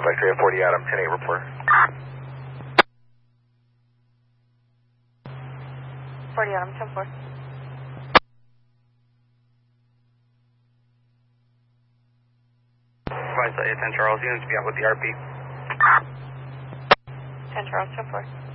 X-ray 40 Adam, 10-8 report. 40 Adam, 10-4. Advise 10 Charles, units be out with the RP. 10 Charles, 10-4.